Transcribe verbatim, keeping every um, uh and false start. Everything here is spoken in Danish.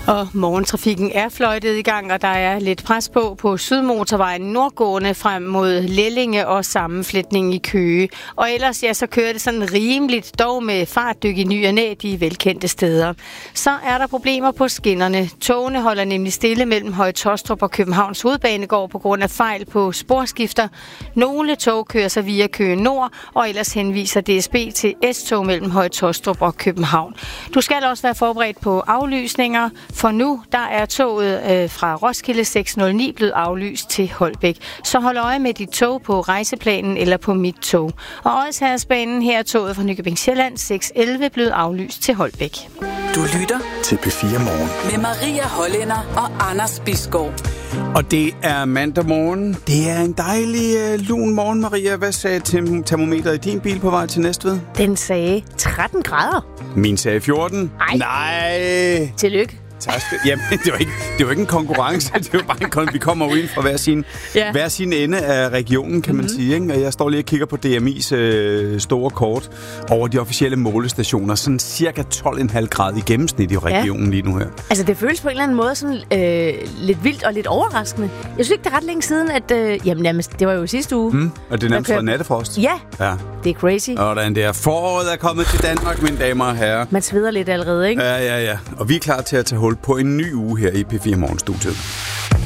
Og morgentrafikken er fløjtet i gang, og der er lidt pres på på Sydmotorvejen nordgående frem mod Lellinge og sammenflætning i Køge. Og ellers ja, så kører det sådan rimeligt, dog med fartdyk i ny og næ de velkendte steder. Så er der problemer på skinnerne. Togene holder nemlig stille mellem Høje Taastrup og Københavns Hovedbanegård på grund af fejl på sporskifter. Nogle tog kører sig via Køge Nord, og ellers henviser D S B til S-tog mellem Høje Taastrup og København. Du skal også være forberedt på aflysninger. For nu, der er toget øh, fra Roskilde seks nul ni blevet aflyst til Holbæk. Så hold øje med dit tog på rejseplanen eller på mit tog. Og Odsherredsbanen, her er toget fra Nykøbing Sjælland seks elleve blevet aflyst til Holbæk. Du lytter til P fire Morgen med Maria Hollænder og Anders Bisgaard. Og det er mandag morgen. Det er en dejlig uh, lun morgen, Maria. Hvad sagde tem- termometeret i din bil på vej til Næstved? Den sagde tretten grader. Min sagde fjorten. Ej. Nej. Tillykke. Tak skal Jamen, det var ikke, det var ikke en konkurrence. Det var bare en kon- vi kommer jo ind fra hver sin, ja. hver sin ende af regionen, kan man mm-hmm. sige. Ikke? Og jeg står lige og kigger på D M I's øh, store kort over de officielle målestationer. Sådan cirka tolv komma fem grader i gennemsnit i regionen ja. lige nu her. Altså, det føles på en eller anden måde sådan øh, lidt vildt og lidt overraskende. Jeg synes ikke, det er ret længe siden, at... Øh, jamen, jamen, det var jo sidste uge. Mm, og det er nærmest kører... nattefrost. Ja, ja, det er crazy. Og den der foråret er kommet til Danmark, mine damer og herrer. Man sveder lidt allerede, ikke? Ja, ja, ja. Og vi er klar til at tage hul på en ny uge her i P fire Morgenstudiet.